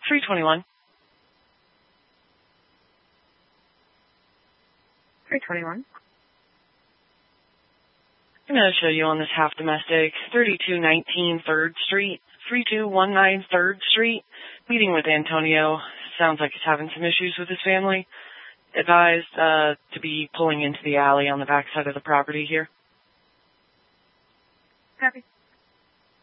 321. 321. I'm going to show you on this half domestic, 3219 3rd Street, 3219 3rd Street, meeting with Antonio. Sounds like he's having some issues with his family. Advised to be pulling into the alley on the back side of the property here. Copy.